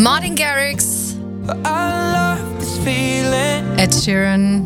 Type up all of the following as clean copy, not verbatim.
Martin Garrix, Ed Sheeran,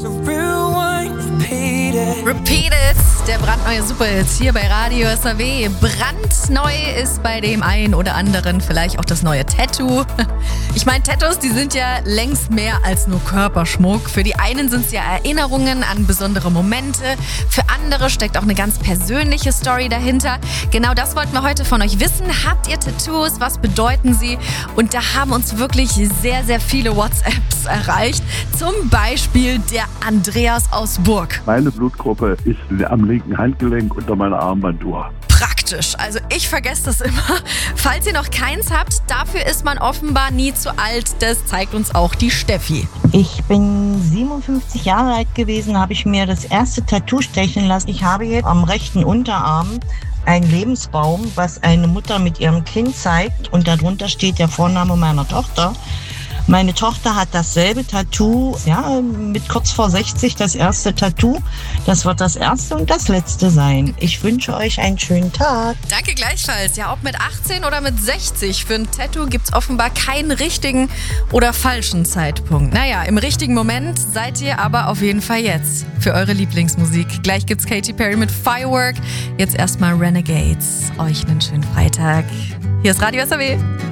Repeat It, der brandneue Superhit hier bei Radio SAW. Brandneu ist bei dem einen oder anderen vielleicht auch das neue Tattoo. Ich meine, Tattoos, die sind ja längst mehr als nur Körperschmuck. Für die einen sind es ja Erinnerungen an besondere Momente. Für andere steckt auch eine ganz persönliche Story dahinter. Genau das wollten wir heute von euch wissen. Habt ihr Tattoos? Was bedeuten sie? Und da haben uns wirklich sehr, sehr viele WhatsApps erreicht. Zum Beispiel der Andreas aus Burg. Meine Blutgruppe ist am linken Handgelenk unter meiner Armbanduhr. Praktisch. Also ich vergesse das immer. Falls ihr noch keins habt, dafür ist man offenbar nie zu alt. Das zeigt uns auch die Steffi. Ich bin 57 Jahre alt gewesen, habe ich mir das erste Tattoo stechen lassen. Ich habe jetzt am rechten Unterarm einen Lebensbaum, was eine Mutter mit ihrem Kind zeigt. Und darunter steht der Vorname meiner Tochter. Meine Tochter hat dasselbe Tattoo, mit kurz vor 60 das erste Tattoo. Das wird das erste und das letzte sein. Ich wünsche euch einen schönen Tag. Danke gleichfalls. Ja, ob mit 18 oder mit 60. Für ein Tattoo gibt's offenbar keinen richtigen oder falschen Zeitpunkt. Naja, im richtigen Moment seid ihr aber auf jeden Fall jetzt für eure Lieblingsmusik. Gleich gibt's Katy Perry mit Firework. Jetzt erstmal Renegades. Euch einen schönen Freitag. Hier ist Radio SAW.